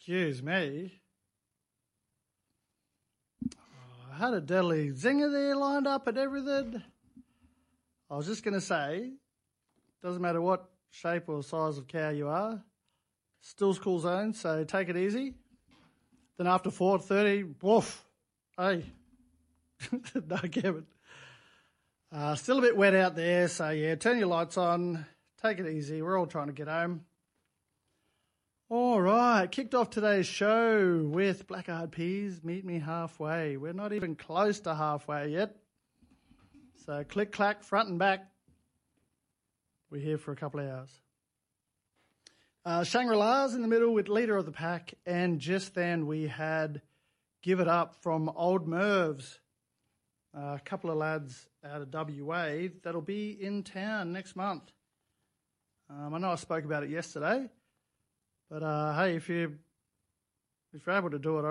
Excuse me. I had a deadly zinger there lined up and everything. I was just going to say, doesn't matter what shape or size of cow you are, still school zone, so take it easy. Then after 4:30, woof, hey, no Kevin. Still a bit wet out there, so yeah, turn your lights on, take it easy. We're all trying to get home. All right, kicked off today's show with Black Eyed Peas, Meet Me Halfway. We're not even close to halfway yet. So click, clack, front and back. We're here for a couple of hours. Shangri-La's in the middle with Leader of the Pack, and just then we had Give It Up from Old Mervs, a couple of lads out of WA that'll be in town next month. I know I spoke about it yesterday, but hey, if you're able to do it,